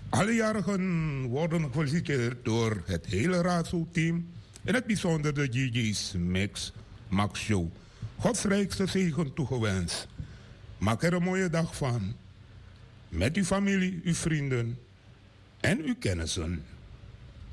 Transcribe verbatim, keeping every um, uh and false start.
Alle jarigen worden gefeliciteerd door het hele Raadso-team. In het bijzonder de G G's Mix Max Show. Gods rijkste zegen toegewenst. Maak er een mooie dag van. Met uw familie, uw vrienden en uw kennissen.